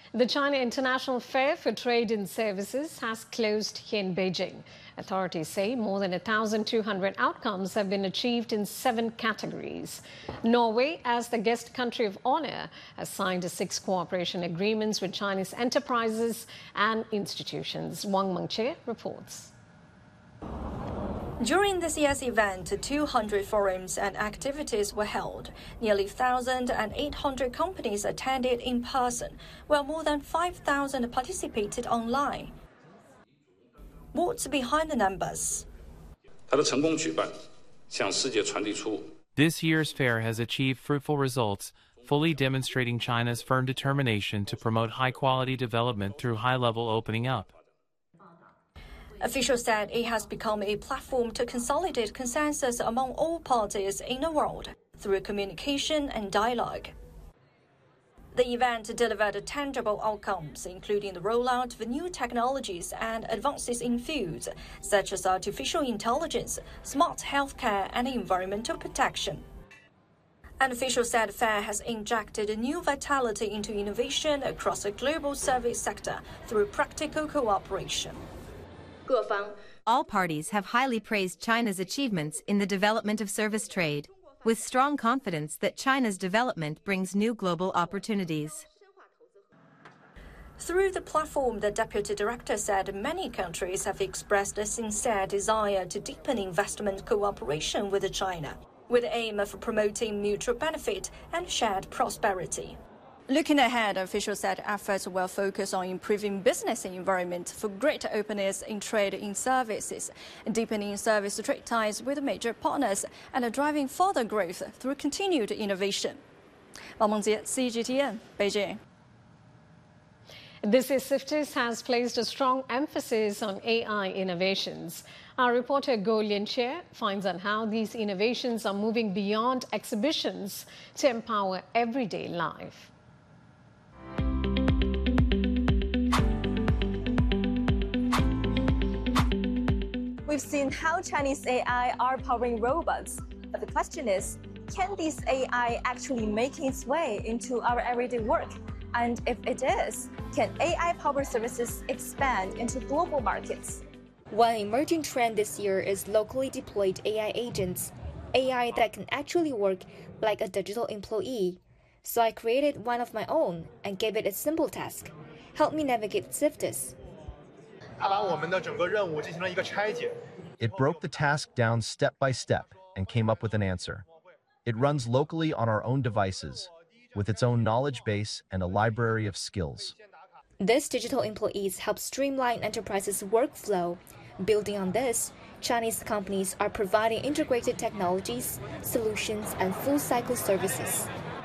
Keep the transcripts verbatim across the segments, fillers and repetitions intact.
The China International Fair for Trade and Services has closed here in Beijing. Authorities say more than one thousand two hundred outcomes have been achieved in seven categories. Norway, as the guest country of honor, has signed six cooperation agreements with Chinese enterprises and institutions. Wang Mengqie reports. During the C S event, two hundred forums and activities were held. Nearly one thousand eight hundred companies attended in person, while more than five thousand participated online. What's behind the numbers? This year's fair has achieved fruitful results, fully demonstrating China's firm determination to promote high-quality development through high-level opening up. Officials said it has become a platform to consolidate consensus among all parties in the world through communication and dialogue. The event delivered tangible outcomes, including the rollout of new technologies and advances in fields such as artificial intelligence, smart healthcare, and environmental protection. An official said the fair has injected new vitality into innovation across the global service sector through practical cooperation. All parties have highly praised China's achievements in the development of service trade, with strong confidence that China's development brings new global opportunities. Through the platform, the deputy director said many countries have expressed a sincere desire to deepen investment cooperation with China, with the aim of promoting mutual benefit and shared prosperity. Looking ahead, officials said efforts will focus on improving business environment for greater openness in trade in services, deepening service trade ties with major partners, and driving further growth through continued innovation. Wang Mengjie, C G T N, Beijing. This is CIFTIS has placed a strong emphasis on A I innovations. Our reporter Go Lianqie finds out how these innovations are moving beyond exhibitions to empower everyday life. We've seen how Chinese A I are powering robots, but the question is, can this A I actually make its way into our everyday work? And if it is, can A I-powered services expand into global markets? One emerging trend this year is locally deployed A I agents, A I that can actually work like a digital employee. So I created one of my own and gave it a simple task: help me navigate CIFTIS. It broke the task down step by step and came up with an answer. It runs locally on our own devices, with its own knowledge base and a library of skills. This digital employees help streamline enterprises' workflow. Building on this, Chinese companies are providing integrated technologies, solutions, and full-cycle services.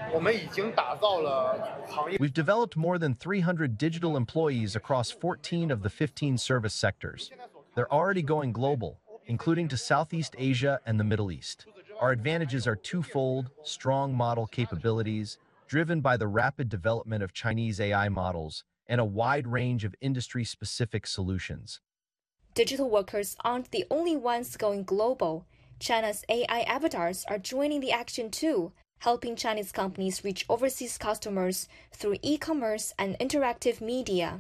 We've developed more than three hundred digital employees across fourteen of the fifteen service sectors. They're already going global, including to Southeast Asia and the Middle East. Our advantages are twofold: strong model capabilities, driven by the rapid development of Chinese A I models, and a wide range of industry-specific solutions. Digital workers aren't the only ones going global. China's A I avatars are joining the action too, helping Chinese companies reach overseas customers through e-commerce and interactive media.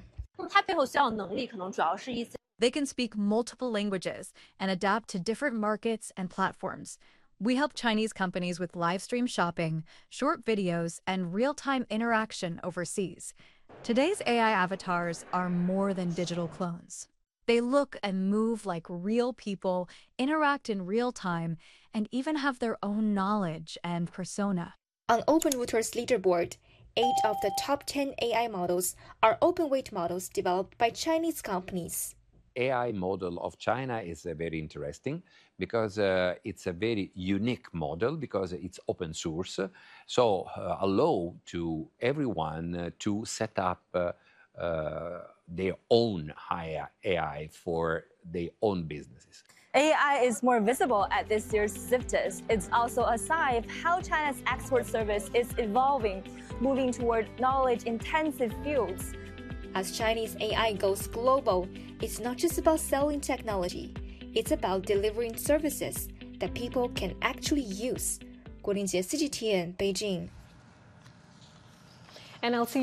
They can speak multiple languages and adapt to different markets and platforms. We help Chinese companies with live stream shopping, short videos, and real-time interaction overseas. Today's A I avatars are more than digital clones. They look and move like real people, interact in real time, and even have their own knowledge and persona. On OpenRouter's leaderboard, eight of the top ten A I models are open-weight models developed by Chinese companies. A I model of China is uh, very interesting because uh, it's a very unique model because it's open source, so uh, allow to everyone uh, to set up uh, uh, their own A I for their own businesses. A I is more visible at this year's CIFTIS. It's also a sign of how China's export service is evolving, moving toward knowledge-intensive fields. As Chinese A I goes global, it's not just about selling technology. It's about delivering services that people can actually use. Guo Lingjie, C G T N, Beijing. N L C